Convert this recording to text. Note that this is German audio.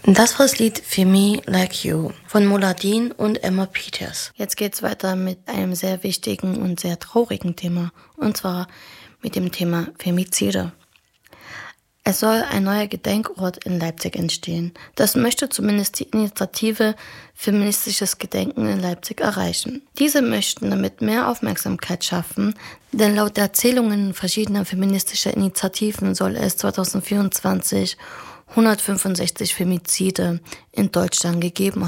Das war das Lied For Me Like You von Moladin und Emma Peters. Jetzt geht's weiter mit einem sehr wichtigen und sehr traurigen Thema, und zwar mit dem Thema Femizide. Es soll ein neuer Gedenkort in Leipzig entstehen. Das möchte zumindest die Initiative Feministisches Gedenken in Leipzig erreichen. Diese möchten damit mehr Aufmerksamkeit schaffen, denn laut Erzählungen verschiedener feministischer Initiativen soll es 2024 165 Femizide in Deutschland gegeben